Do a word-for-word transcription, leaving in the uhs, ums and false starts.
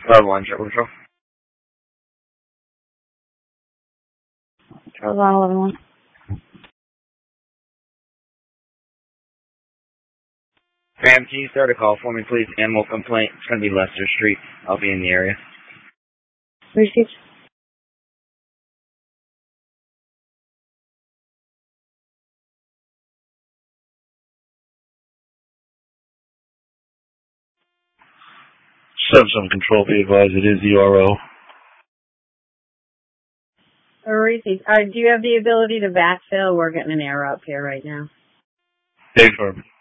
Level one, Triple Patrol. Hold on, eleven one. Ma'am, can you start a call for me, please? Animal complaint. It's going to be Lester Street. I'll be in the area. Received. seven seven Control, be advised, it is the R O. Received. Uh, do you have the ability to backfill? We're getting an error up here right now. Affirmative.